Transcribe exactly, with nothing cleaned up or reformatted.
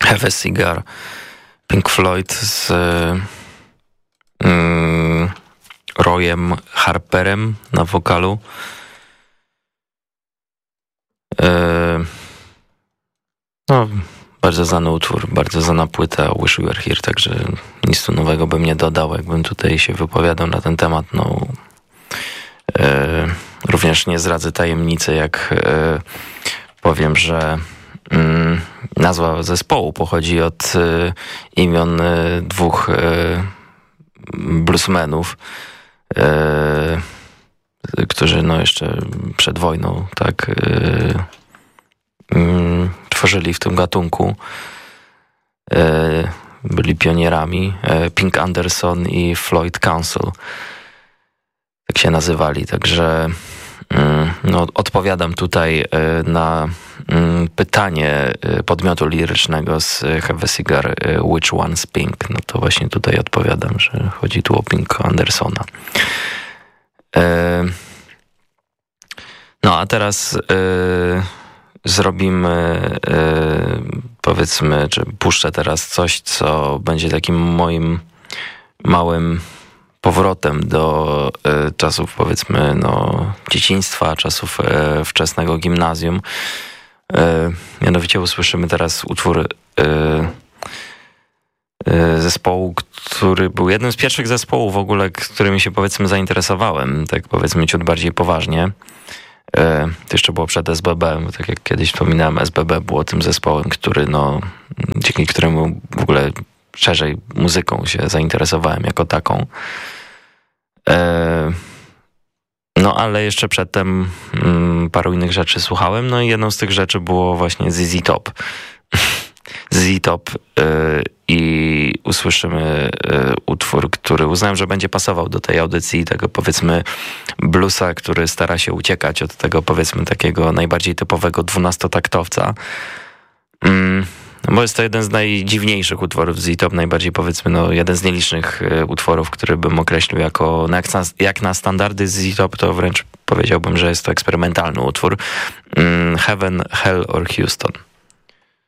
Have a Cigar, Pink Floyd z mm, Royem Harperem na wokalu. Yy, no, bardzo znany utwór, bardzo znana płyta Wish We Were Here, także nic tu nowego bym nie dodał, jakbym tutaj się wypowiadał na ten temat. No, yy, również nie zdradzę tajemnicy, jak yy, powiem, że yy, nazwa zespołu pochodzi od yy, imion yy, dwóch yy, bluesmenów, yy, którzy no jeszcze przed wojną tak yy, yy, tworzyli w tym gatunku. Yy, byli pionierami. Yy, Pink Anderson i Floyd Council. Tak się nazywali. Także yy, no, odpowiadam tutaj yy, na yy, pytanie yy, podmiotu lirycznego z Have a Cigar, yy, Which One's Pink? No to właśnie tutaj odpowiadam, że chodzi tu o Pink Andersona. Yy, no a teraz yy, zrobimy, yy, powiedzmy, czy puszczę teraz coś, co będzie takim moim małym powrotem do y, czasów, powiedzmy, no, dzieciństwa, czasów y, wczesnego gimnazjum. Y, mianowicie usłyszymy teraz utwór y, y, zespołu, który był jednym z pierwszych zespołów w ogóle, którymi się, powiedzmy, zainteresowałem, tak powiedzmy ciut bardziej poważnie. Y, to jeszcze było przed S B B, bo tak jak kiedyś wspominałem, S B B było tym zespołem, który, no, dzięki któremu w ogóle szerzej muzyką się zainteresowałem jako taką. No ale jeszcze przedtem paru innych rzeczy słuchałem, no i jedną z tych rzeczy było właśnie Z Z Top. Z Z Top i usłyszymy utwór, który uznałem, że będzie pasował do tej audycji, tego, powiedzmy, bluesa, który stara się uciekać od tego, powiedzmy, takiego najbardziej typowego dwunastotaktowca. Bo jest to jeden z najdziwniejszych utworów Z Z Top, najbardziej, powiedzmy, no, jeden z nielicznych y, utworów, który bym określił jako, no, jak, na, jak na standardy Z Z Top, to wręcz powiedziałbym, że jest to eksperymentalny utwór. Mm, Heaven, Hell or Houston.